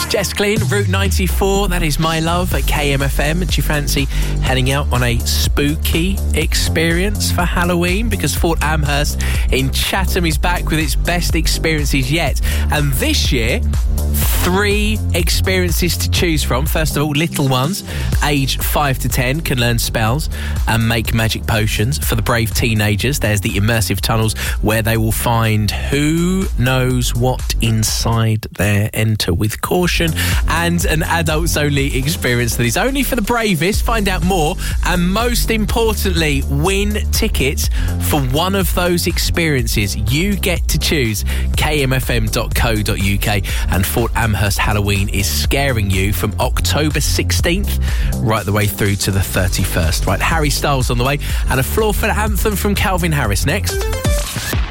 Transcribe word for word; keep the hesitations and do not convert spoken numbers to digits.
Jess Glynn, Route ninety-four, that is My Love at K M F M. Do you fancy heading out on a spooky experience for Halloween? Because Fort Amherst in Chatham is back with its best experiences yet. And this year, three experiences to choose from. First of all, little ones, age five to ten, can learn spells and make magic potions. For the brave teenagers, there's the immersive tunnels where they will find who knows what inside there. Enter with caution. And an adults-only experience that is only for the bravest. Find out more and, most importantly, win tickets for one of those experiences. You get to choose k m f m dot co dot u k, and Fort Amherst Halloween is scaring you from October sixteenth right the way through to the thirty-first. Right, Harry Styles on the way and a floor for the anthem from Calvin Harris next.